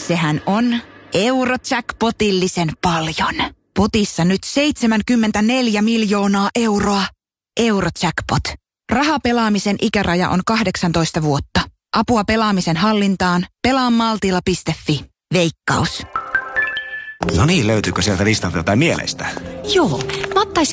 sehän on Eurojackpotillisen paljon. Potissa nyt 74 miljoonaa euroa. Eurojackpot. Rahapelaamisen ikäraja on 18 vuotta. Apua pelaamisen hallintaan. Pelaamaltilla.fi. Veikkaus. No niin, löytyykö sieltä listalta jotain mieleistä? Joo, mä ottaisin